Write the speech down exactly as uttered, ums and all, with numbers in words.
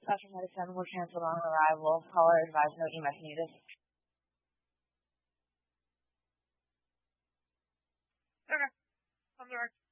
Central Medicine will cancel on arrival. Caller advised no E M S needed. Okay. I'm there.